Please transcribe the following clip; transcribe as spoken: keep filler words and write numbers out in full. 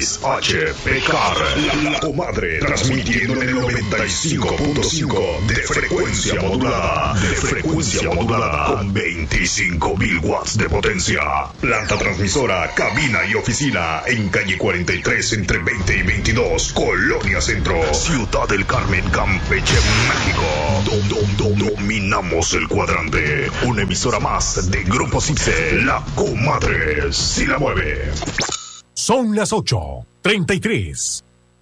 X H P C A R, la, la comadre, transmitiendo en el noventa y cinco punto cinco de frecuencia modulada, de frecuencia modulada, con veinticinco mil watts de potencia. Planta transmisora, cabina y oficina en calle cuarenta y tres entre veinte y veintidós, Colonia Centro, Ciudad del Carmen, Campeche, México. Dom, dom, dom, dominamos el cuadrante. Una emisora más de Grupo Cipse, la comadre si la mueve. Son las ocho treinta y tres.